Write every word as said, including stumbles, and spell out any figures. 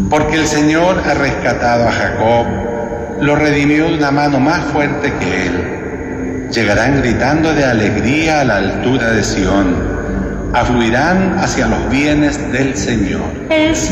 Porque el Señor ha rescatado a Jacob, lo redimió de una mano más fuerte que él. Llegarán gritando de alegría a la altura de Sión, afluirán hacia los bienes del Señor. El